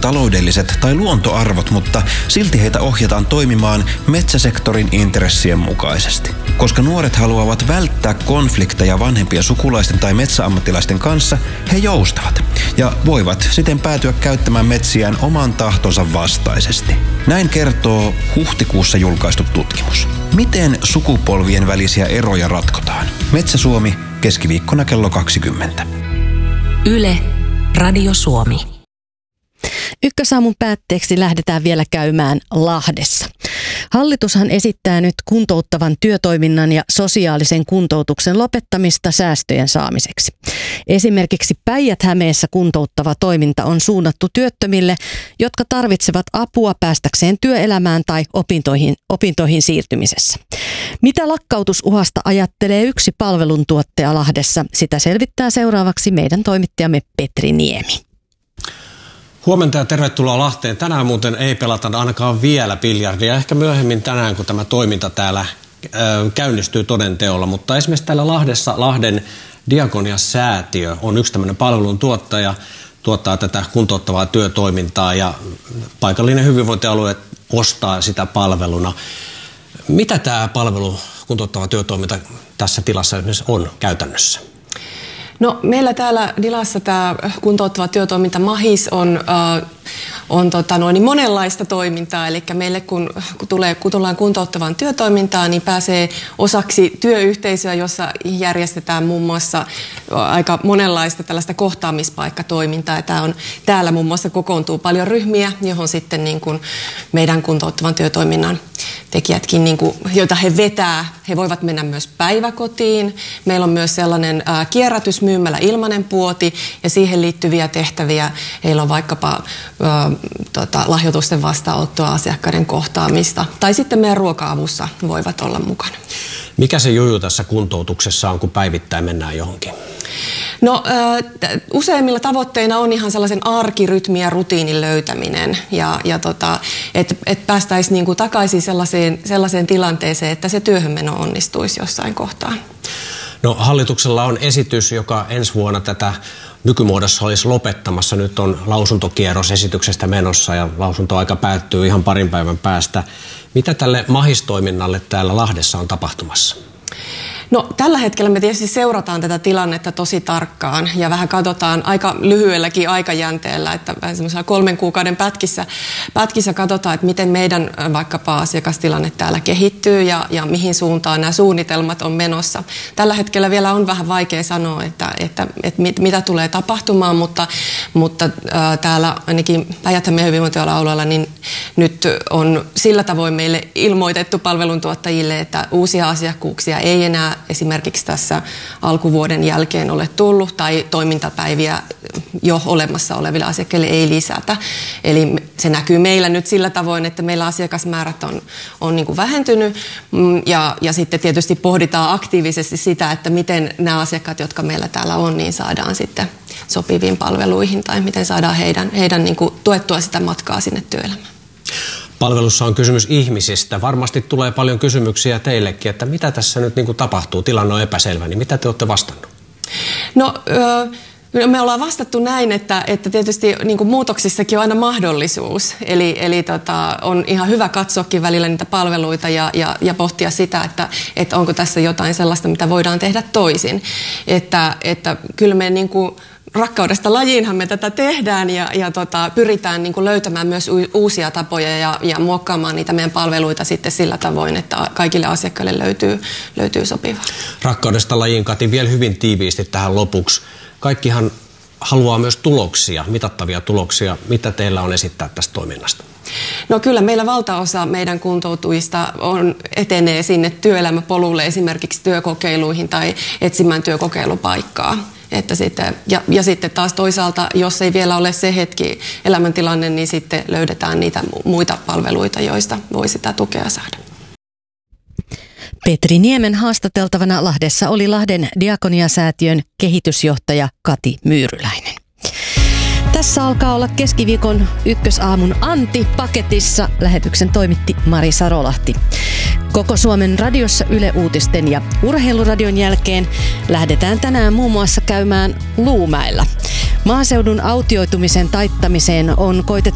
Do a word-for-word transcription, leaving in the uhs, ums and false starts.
taloudelliset tai luontoarvot, mutta silti heitä ohjataan toimimaan metsäsektorin intressien mukaisesti. Koska nuoret haluavat välttää konflikteja vanhempien sukulaisten tai metsäammattilaisten kanssa, he joustavat ja voivat siten päätyä käyttämään metsiään oman tahtonsa vastaisesti. Näin kertoo huhtikuussa julkaistu tutkimus. Miten sukupolvien välisiä eroja ratkotaan? Metsä Suomi, keskiviikkona kello kaksikymmentä. Yle, Radio Suomi. Ykkösaamun päätteeksi lähdetään vielä käymään Lahdessa. Hallitushan esittää nyt kuntouttavan työtoiminnan ja sosiaalisen kuntoutuksen lopettamista säästöjen saamiseksi. Esimerkiksi Päijät-Hämeessä kuntouttava toiminta on suunnattu työttömille, jotka tarvitsevat apua päästäkseen työelämään tai opintoihin, opintoihin siirtymisessä. Mitä lakkautusuhasta ajattelee yksi palveluntuottaja Lahdessa? Sitä selvittää seuraavaksi meidän toimittajamme Petri Niemi. Huomenta ja tervetuloa Lahteen. Tänään muuten ei pelata ainakaan vielä biljardia. Ehkä myöhemmin tänään, kun tämä toiminta täällä ö, käynnistyy toden teolla. Mutta esimerkiksi täällä Lahdessa Lahden Diakonia-säätiö on yksi tämmöinen palveluntuottaja, tuottaa tätä kuntouttavaa työtoimintaa ja paikallinen hyvinvointialue ostaa sitä palveluna. Mitä tämä palvelu, kuntouttava työtoiminta tässä tilassa esimerkiksi on käytännössä? No, meillä täällä Dilassa tämä kuntouttava työtoiminta MAHIS on, äh, on tota noin, niin monenlaista toimintaa. Eli meille kun, kun, tulee, kun tullaan kuntouttavaan työtoimintaan, niin pääsee osaksi työyhteisöä, jossa järjestetään muun muassa aika monenlaista tällaista kohtaamispaikkatoimintaa. Tämä on, täällä muun muassa kokoontuu paljon ryhmiä, johon sitten niin kuin meidän kuntouttavan työtoiminnan tekijätkin, niin kuin, joita he vetää, he voivat mennä myös päiväkotiin. Meillä on myös sellainen ää, kierrätysmyymälä ilmanen puoti ja siihen liittyviä tehtäviä. Heillä on vaikkapa ää, tota, lahjoitusten vastaanottoa, asiakkaiden kohtaamista tai sitten meidän ruoka-avussa voivat olla mukana. Mikä se juju tässä kuntoutuksessa on, kun päivittäin mennään johonkin? No äh, useimmilla tavoitteina on ihan sellaisen arkirytmin ja rutiinin löytäminen ja, ja tota, että et päästäisiin niinku takaisin sellaiseen, sellaiseen tilanteeseen, että se työhönmeno onnistuisi jossain kohtaa. No hallituksella on esitys, joka ensi vuonna tätä nykymuodossa olisi lopettamassa. Nyt on lausuntokierros esityksestä menossa ja lausuntoaika päättyy ihan parin päivän päästä. Mitä tälle MAHIS-toiminnalle täällä Lahdessa on tapahtumassa? No tällä hetkellä me tietysti seurataan tätä tilannetta tosi tarkkaan ja vähän katsotaan aika lyhyelläkin aikajänteellä, että vähän semmoisella kolmen kuukauden pätkissä, pätkissä katsotaan, että miten meidän vaikkapa asiakastilanne täällä kehittyy ja, ja mihin suuntaan nämä suunnitelmat on menossa. Tällä hetkellä vielä on vähän vaikea sanoa, että, että, että mit, mitä tulee tapahtumaan, mutta, mutta ää, täällä ainakin Päijät-Hämeen hyvinvointialueella niin nyt on sillä tavoin meille ilmoitettu palveluntuottajille, että uusia asiakkuuksia ei enää esimerkiksi tässä alkuvuoden jälkeen ole tullut tai toimintapäiviä jo olemassa oleville asiakkaille ei lisätä. Eli se näkyy meillä nyt sillä tavoin, että meillä asiakasmäärät on, on niin kuin vähentynyt ja, ja sitten tietysti pohditaan aktiivisesti sitä, että miten nämä asiakkaat, jotka meillä täällä on, niin saadaan sitten sopiviin palveluihin tai miten saadaan heidän, heidän niin kuin tuettua sitä matkaa sinne työelämään. Palvelussa on kysymys ihmisistä. Varmasti tulee paljon kysymyksiä teillekin, että mitä tässä nyt niin kuin tapahtuu. Tilanne on epäselvä, niin mitä te olette vastannut? No me ollaan vastattu näin, että, että tietysti niin kuin muutoksissakin on aina mahdollisuus. Eli, eli tota, on ihan hyvä katsoakin välillä niitä palveluita ja, ja, ja pohtia sitä, että, että onko tässä jotain sellaista, mitä voidaan tehdä toisin. Että, että kyllä me niin kuin rakkaudesta lajiinhan me tätä tehdään ja, ja tota, pyritään niin kuin löytämään myös u- uusia tapoja ja, ja muokkaamaan niitä meidän palveluita sitten sillä tavoin, että kaikille asiakkaille löytyy, löytyy sopivaa. Rakkaudesta lajiin, Kati, vielä hyvin tiiviisti tähän lopuksi. Kaikkihan haluaa myös tuloksia, mitattavia tuloksia. Mitä teillä on esittää tästä toiminnasta? No kyllä meillä valtaosa meidän kuntoutujista on, etenee sinne työelämäpolulle esimerkiksi työkokeiluihin tai etsimään työkokeilupaikkaa. Että sitten, ja, ja sitten taas toisaalta, jos ei vielä ole se hetki elämäntilanne, niin sitten löydetään niitä muita palveluita, joista voi sitä tukea saada. Petri Niemen haastateltavana Lahdessa oli Lahden Diakonia-säätiön kehitysjohtaja Kati Myyryläinen. Tässä alkaa olla keskiviikon ykkösaamun Anti paketissa. Lähetyksen toimitti Mari Sarolahti. Koko Suomen radiossa Yle Uutisten ja Urheiluradion jälkeen lähdetään tänään muun muassa käymään Luumäellä. Maaseudun autioitumisen taittamiseen on koitettu